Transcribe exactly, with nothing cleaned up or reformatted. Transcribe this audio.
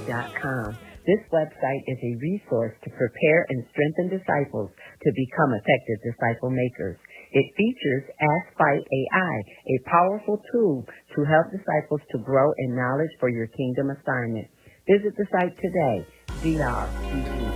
dot com. This website is a resource to prepare and strengthen disciples to become effective disciple makers. It features Ask Fight A I, a powerful tool to help disciples to grow in knowledge for your kingdom assignment. Visit the site today, D R C C